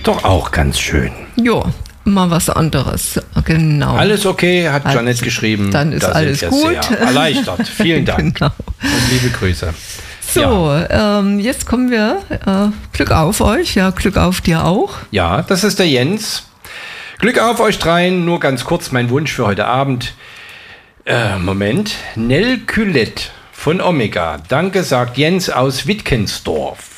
Doch auch ganz schön. Jo, mal was anderes. Genau. Alles okay, hat Janet geschrieben. Dann ist alles gut. Sehr erleichtert. Vielen Dank. Genau. Und liebe Grüße. So, jetzt kommen wir. Glück auf euch. Ja, Glück auf dir auch. Ja, das ist der Jens. Glück auf euch dreien. Nur ganz kurz mein Wunsch für heute Abend. Nell Külett von Omega. Danke, sagt Jens aus Wittkensdorf.